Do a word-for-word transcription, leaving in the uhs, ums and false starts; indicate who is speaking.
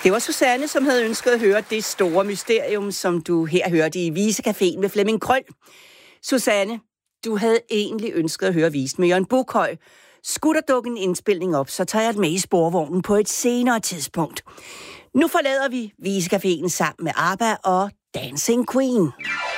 Speaker 1: Det var Susanne, som havde ønsket at høre det store mysterium, som du her hørte i Visecaféen med Flemming Krøll. Susanne, du havde egentlig ønsket at høre visen med Jørgen Bukhøj. Skulle der dukke en indspilning op, så tager jeg det med i sporvognen på et senere tidspunkt. Nu forlader vi Visecaféen sammen med ABBA og Dancing Queen.